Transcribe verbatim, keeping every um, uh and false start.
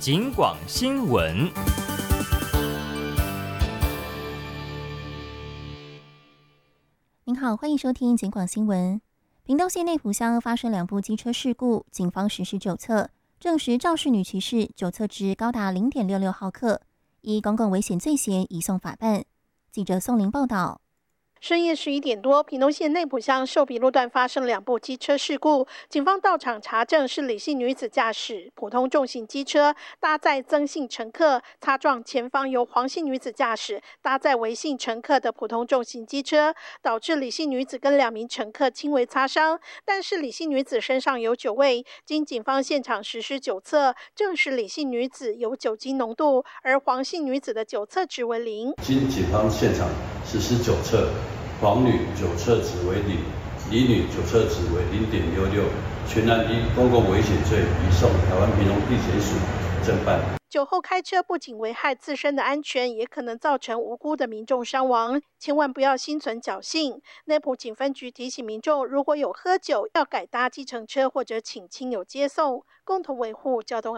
警广新闻。 您好，欢迎收听警广新闻。屏东县内埔乡发生两部机车事故，警方实施酒测，证实肇事女骑士酒测值高达 零点六六毫克，依公共危险罪嫌移送法办。记者宋玲报道。 深夜十一点多，屏东县内埔乡寿比路段发生两部机车事故，警方到场查证是李姓女子驾驶普通重型机车搭载曾姓乘客，擦撞前方由黄姓女子驾驶搭载韦姓乘客的普通重型机车，导致李姓女子跟两名乘客轻微擦伤，但是李姓女子身上有酒味，经警方现场实施酒测，证实李姓女子有酒精浓度，而黄姓女子的酒测值为零。 经警方现场实施酒测，黄女酒测值为零，李女酒测值为零点六六，全案依公共危险罪移送台湾屏东地检署侦办。 酒后开车不仅危害自身的安全，也可能造成无辜的民众伤亡，千万不要心存侥幸。内埔警分局提醒民众，如果有喝酒，要改搭计程车或者请亲友接送，共同维护交通安全。